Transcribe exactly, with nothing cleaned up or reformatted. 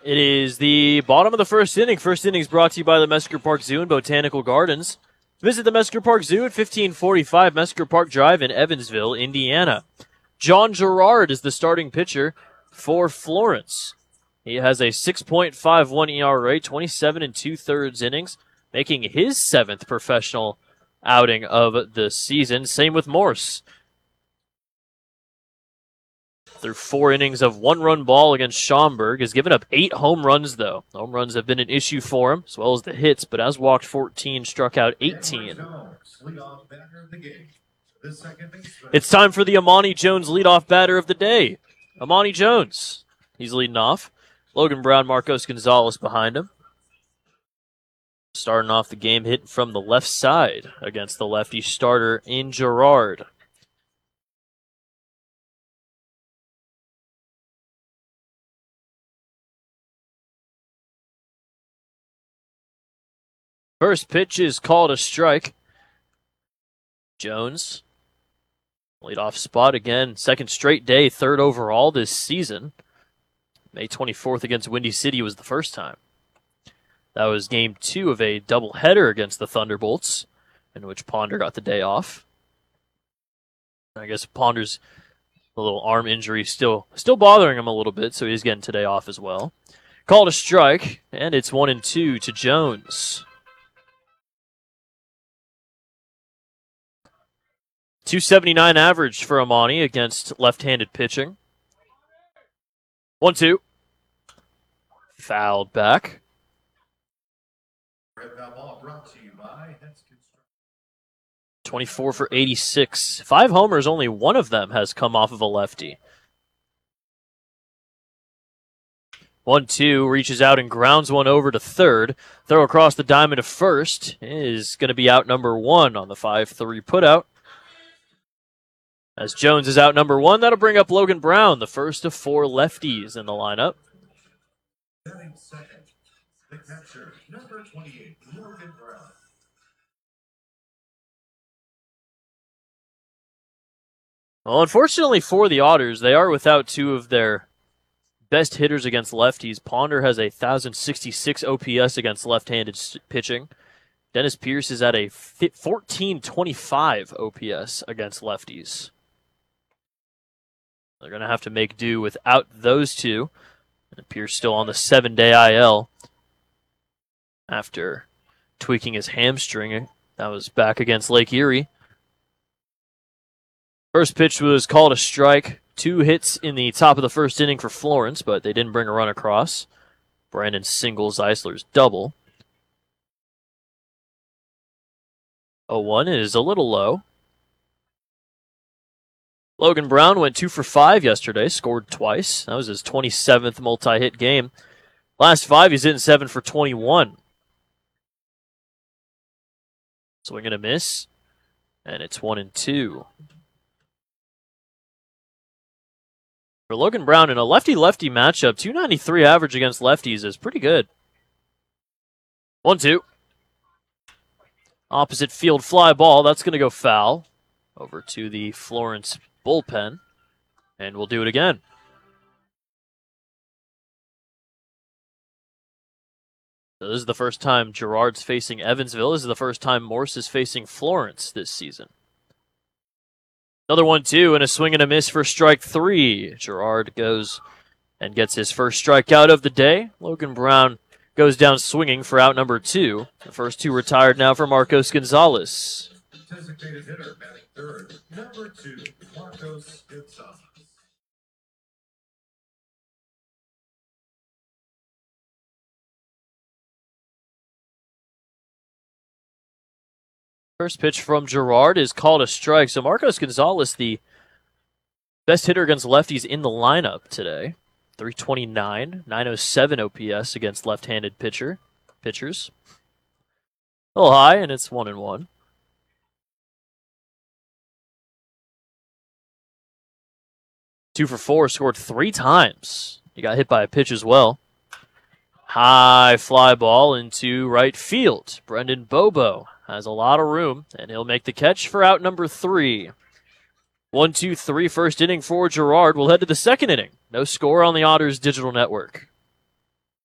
It is the bottom of the first inning. First inning is brought to you by the Mesker Park Zoo and Botanical Gardens. Visit the Mesker Park Zoo at fifteen forty-five Mesker Park Drive in Evansville, Indiana. John Gerard is the starting pitcher for Florence. He has a six point five one E R A, twenty-seven and two-thirds innings, making his seventh professional outing of the season. Same with Morse. Through four innings of one-run ball against Schaumburg, has given up eight home runs, though. Home runs have been an issue for him, as well as the hits, but has walked fourteen, struck out eighteen. It's time for the Amani Jones leadoff batter of the day. Amani Jones, he's leading off. Logan Brown, Marcos Gonzalez behind him. Starting off the game, hitting from the left side against the lefty starter in Gerard. First pitch is called a strike. Jones, leadoff spot again. Second straight day, third overall this season. May twenty-fourth against Windy City was the first time. That was game two of a doubleheader against the Thunderbolts, in which Ponder got the day off. I guess Ponder's a little arm injury still still bothering him a little bit, so he's getting today off as well. Called a strike, and it's one and two to Jones. two seventy-nine average for Amani against left-handed pitching. one two. Fouled back. twenty-four for eighty-six. Five homers, only one of them has come off of a lefty. one two, reaches out and grounds one over to third. Throw across the diamond to first is going to be out number one on the five three putout. As Jones is out number one, that'll bring up Logan Brown, the first of four lefties in the lineup. Second, the catcher, number twenty-eight, Logan Brown. Well, unfortunately for the Otters, they are without two of their best hitters against lefties. Ponder has a one thousand sixty-six O P S against left-handed pitching. Dennis Pierce is at a fourteen twenty-five O P S against lefties. They're going to have to make do without those two. And Pierce still on the seven-day I L after tweaking his hamstring. That was back against Lake Erie. First pitch was called a strike. Two hits in the top of the first inning for Florence, but they didn't bring a run across. Brandon singles Eisler's double. oh one is a little low. Logan Brown went two for five yesterday, scored twice. That was his twenty-seventh multi-hit game. Last five, he's hitting seven for twenty-one. Swing and a miss, and it's one and two. For Logan Brown, in a lefty-lefty matchup, two ninety-three average against lefties is pretty good. one two. Opposite field fly ball, that's going to go foul. Over to the Florence bullpen, and we'll do it again. So this is the first time Gerard's facing Evansville. This is the first time Morse is facing Florence this season. Another one two, and a swing and a miss for strike three. Gerard goes and gets his first strikeout of the day. Logan Brown goes down swinging for out number two. The first two retired now for Marcos Gonzalez. Designated hitter batting third, number two, Marcos Gonzalez. First pitch from Gerard is called a strike. So Marcos Gonzalez, the best hitter against lefties in the lineup today. three twenty-nine, nine oh seven O P S against left-handed pitcher pitchers. A little high, and it's one and one. Two for four, scored three times. He got hit by a pitch as well. High fly ball into right field. Brendan Bobo has a lot of room, and he'll make the catch for out number three. One, two, three, first inning for Gerard. We'll head to the second inning. No score on the Otters Digital Network.